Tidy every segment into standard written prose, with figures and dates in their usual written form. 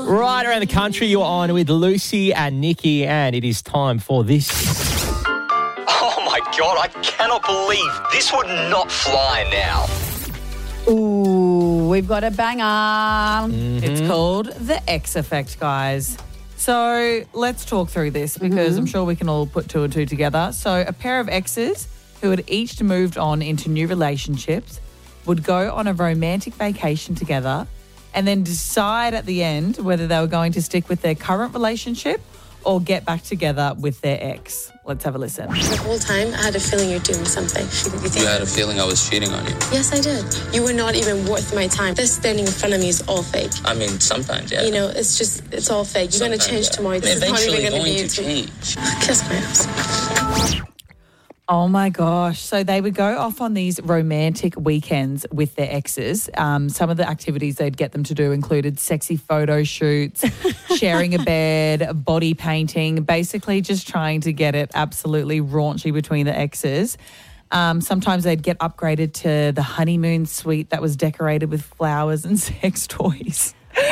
Right around the country, you're on with Lucy and Nikki, and it is time for this. Oh my God, I cannot believe this would not fly now. Ooh, we've got a banger. It's called The X Effect, guys. So let's talk through this because I'm sure we can all put two and two together. So a pair of exes who had each moved on into new relationships would go on a romantic vacation together and then decide at the end whether they were going to stick with their current relationship or get back together with their ex. Let's have a listen. The whole time, I had a feeling you're doing something. You had a feeling I was cheating on you? Yes, I did. You were not even worth my time. This standing in front of me is all fake. I mean, sometimes, yeah. You know, it's all fake. You're going to change tomorrow. This is not Eventually even going to be you. change. Kiss my ass. Oh my gosh. So they would go off on these romantic weekends with their exes. Some of the activities they'd get them to do included sexy photo shoots, sharing a bed, body painting, basically just trying to get it absolutely raunchy between the exes. Sometimes they'd get upgraded to the honeymoon suite that was decorated with flowers and sex toys.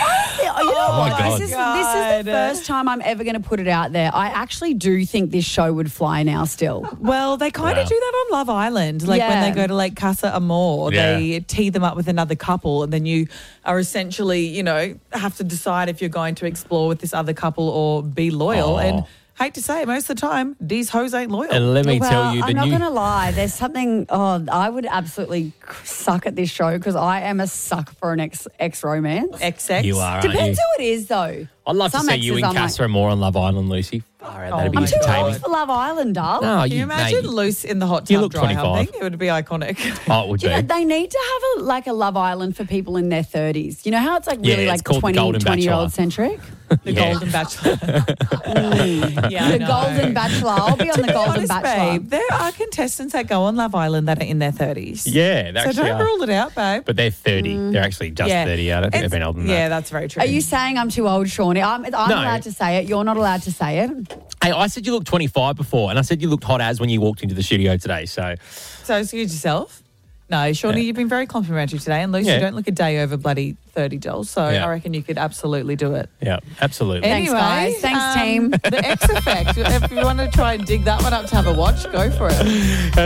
Oh my God. This is the first time I'm ever going to put it out there. I actually do think this show would fly now still. Well, they kind of do that on Love Island. Like when they go to like Casa Amor, they tee them up with another couple and then you are essentially, you know, have to decide if you're going to explore with this other couple or be loyal. And hate to say it, most of the time, these hoes ain't loyal. And let me tell you, I'm not going to lie. There's something, I would absolutely suck at this show because I am a sucker for an ex-romance. XX. You are, Depends who it is, though. I'd love Some to see you exes in I'm like- Casa Amor on Love Island, Lucy. That'd be I'm too entertaining. old for Love Island, Dal. No, Can you imagine Luce in the hot You tub look dry 25. humping? It would be iconic. Oh, it would Do you know, be. they need to have a Love Island for people in their 30s. You know how it's like really Yeah, like it's called the 20-year-old Golden centric? The Yeah. Golden Bachelor. Yeah, I The know. Golden Bachelor. I'll be on To the be Golden honest, Bachelor. babe, there are contestants that go on Love Island that are in their 30s. Yeah, they So actually don't are. rule it out, babe. But they're 30. They're actually just 30. I don't think they've been older than Yeah, that. that's very true. Are you saying I'm too old, Shawnee? I'm allowed to say it. You're not allowed to say it. Hey, I said you looked 25 before, and I said you looked hot as when you walked into the studio today. So, So excuse yourself? No, Shawnee, you've been very complimentary today. And Lucy, you don't look a day over bloody 30, Joel. So I reckon you could absolutely do it. yeah, absolutely. Thanks, Anyway, guys. Thanks, team. The X Effect. If you want to try and dig that one up to have a watch, go for it.